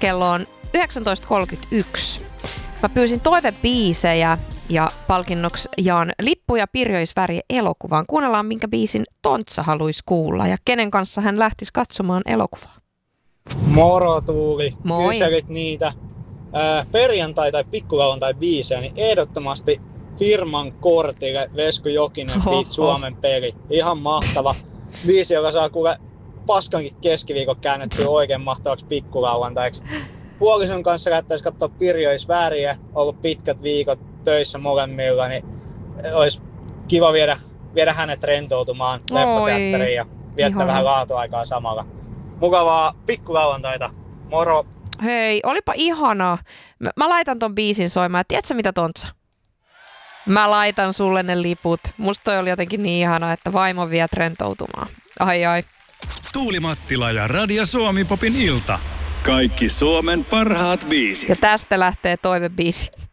kello on 19.31. Mä pyysin toivebiisejä ja palkinnoksi jaan lippuja Pirjoisväri elokuvaan. Kuunnellaan, minkä biisin Tontsa haluaisi kuulla ja kenen kanssa hän lähtisi katsomaan elokuvaa. Moro Tuuli, Moi. kyselit niitä perjantai- tai pikkulauantai biisejä, niin ehdottomasti Firman kortille Vesku Jokinen Beat Suomen peli. Ihan mahtava biisi, joka saa kuule paskankin keskiviikon käännettyä oikein mahtavaksi pikkulauantaiksi. Puolison kanssa lähtäisi katsoa Pirjoisväriä, ollut pitkät viikot töissä molemmilla, niin olisi kiva viedä hänet rentoutumaan leffateatteriin ja viettää ihana. vähän laatuaikaa samalla. Mukavaa pikkulauantaita. Moro! Hei, olipa ihanaa. Mä laitan ton biisin soimaan. Tiedätkö mitä, Tontsa? Mä laitan sulle ne liput. Musta toi oli jotenkin niin ihanaa, että vaimo viet rentoutumaan. Ai. Tuuli Mattila ja Radio Suomi Popin ilta. Kaikki Suomen parhaat biisit. Ja tästä lähtee toivebiisi.